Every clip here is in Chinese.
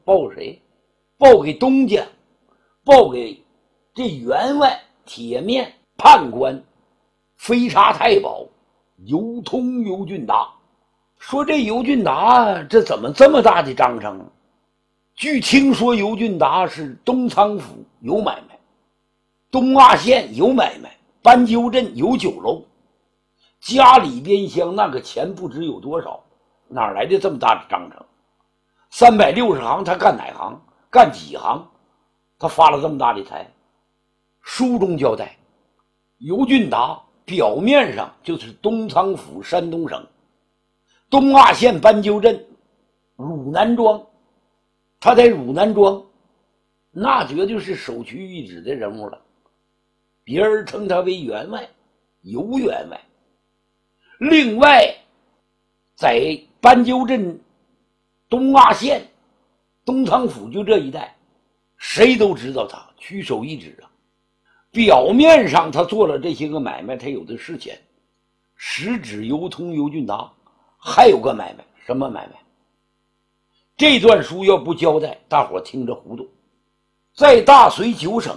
报谁？报给东家，报给这员外铁面判官飞差太保尤通尤俊达。说这尤俊达这怎么这么大的章程？据听说尤俊达是东仓府有买卖，东阿县有买卖，斑鸠镇有酒楼，家里边厢那个钱不知有多少，哪来的这么大的章程？360行他干哪行？干几行？他发了这么大的财？书中交代，尤俊达表面上就是东仓府山东省东阿县斑鸠镇汝南庄，他在汝南庄那绝对是首屈一指的人物了，别人称他为员外，尤员外。另外在斑鸠镇东阿县东仓府就这一带，谁都知道他屈首一指啊。表面上他做了这些个买卖，他有的是钱，实指尤通尤俊达还有个买卖。什么买卖？这段书要不交代，大伙听着糊涂。在大隋9省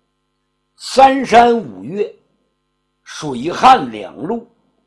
3山5岳水旱2路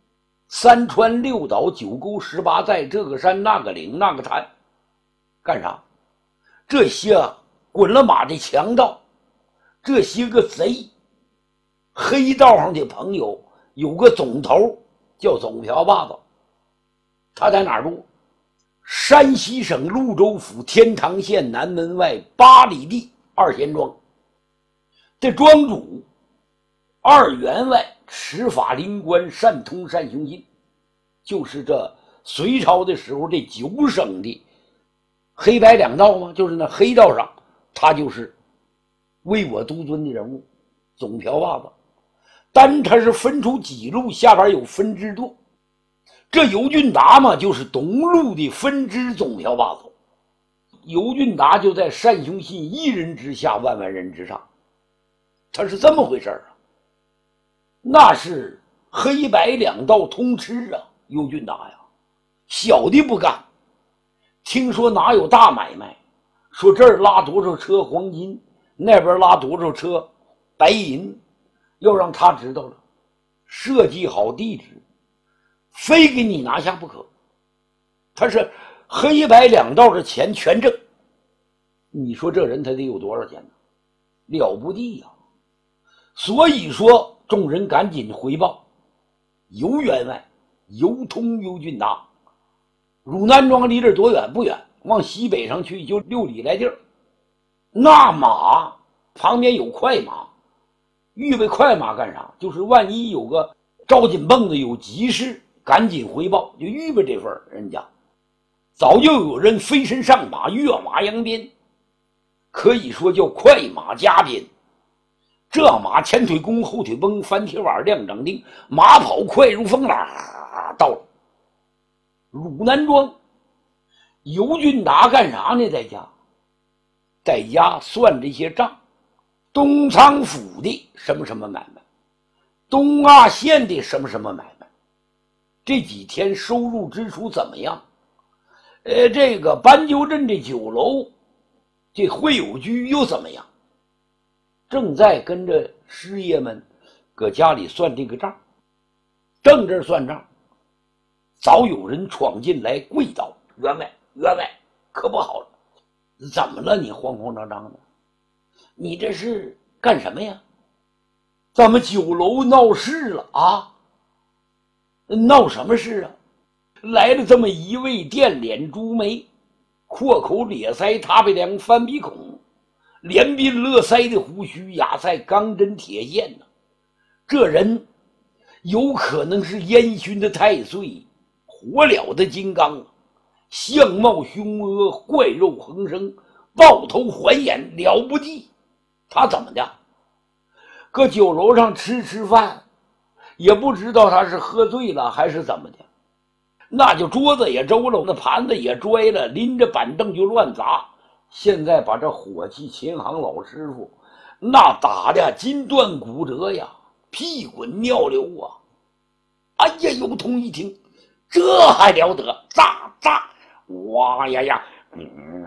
3川6岛9沟18寨，这个山那个岭那个潭，干啥？这些滚了马的强盗，这些个贼，黑道上的朋友有个总头叫总瓢把子，他在哪儿住？山西省潞州府天堂县南门外8里地2贤庄。这庄主二员外持法灵官，善通善雄心，就是这隋朝的时候这9省的黑白两道吗？就是那黑道上，他就是为我督尊的人物，总瓢把子。但他是分出几路，下边有分支度。这尤俊达嘛，就是东路的分支总瓢把子。尤俊达就在单雄信一人之下，万万人之上，他是这么回事啊。那是黑白两道通吃啊，尤俊达呀，小的不干。听说哪有大买卖，说这儿拉多少车黄金，那边拉多少车白银，要让他知道了，设计好地址，非给你拿下不可。他是黑白两道的钱全挣。你说这人他得有多少钱呢？了不地呀！所以说众人赶紧回报尤员外尤通尤俊达。汝南庄离这多远？不远，往西北上去就6里来地儿。那马旁边有快马，预备快马干啥？就是万一有个着紧蹦子有急事，赶紧回报，就预备这份人家。早就有人飞身上马，跃马扬鞭，可以说叫快马加鞭。这马前腿弓后腿绷，翻铁碗亮掌钉，马跑快如风啦，到了汝南庄。尤俊达干啥呢？在家算这些账，东仓府的什么什么买卖，东阿县的什么什么买卖，这几天收入支出怎么样？这个斑鸠镇这酒楼，这会友居又怎么样？正在跟着师爷们搁家里算这个账，正这算账，早有人闯进来跪倒：“员外，员外，可不好了！怎么了？你慌慌张张的，你这是干什么呀？咱们酒楼闹事了啊！闹什么事啊？来了这么一位电脸朱眉，阔口咧腮，塌鼻梁，翻鼻孔，连鬓勒腮的胡须压在钢针铁线呢。这人有可能是烟熏的太岁，火燎的金刚，相貌凶恶，怪肉横生，豹头环眼，了不地。他怎么的？搁酒楼上吃饭，也不知道他是喝醉了还是怎么的，那就桌子也周了，那盘子也拽了，拎着板凳就乱砸。现在把这火器琴行老师傅那打的筋断骨折呀，屁滚尿流啊！哎呀，尤通一听，这还了得，炸，哇呀呀，